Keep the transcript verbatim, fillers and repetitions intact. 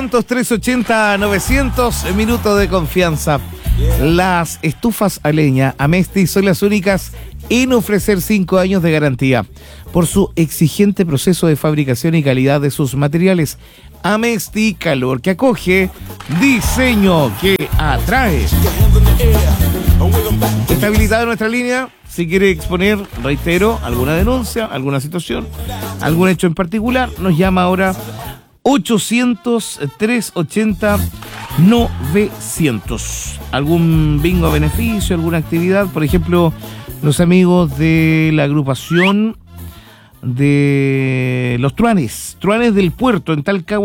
ochocientos, trescientos ochenta, novecientos, minutos de confianza. Las estufas a leña Amesti son las únicas en ofrecer cinco años de garantía por su exigente proceso de fabricación y calidad de sus materiales. Amesti, calor que acoge, diseño que atrae. Está habilitada nuestra línea. Si quiere exponer, reitero, alguna denuncia, alguna situación, algún hecho en particular, nos llama ahora ochocientos, trescientos ochenta, novecientos. Algún bingo a beneficio, alguna actividad, por ejemplo, los amigos de la agrupación de los Truanes, Truanes del Puerto en Talcahuano.